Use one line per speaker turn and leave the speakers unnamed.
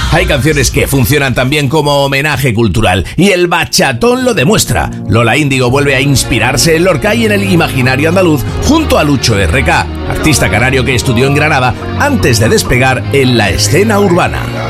Hay canciones que funcionan también como homenaje cultural y el bachatón lo demuestra. Lola Índigo vuelve a inspirarse en Lorca y en el imaginario andaluz junto a Lucho RK, artista canario que estudió en Granada antes de despegar en la escena urbana.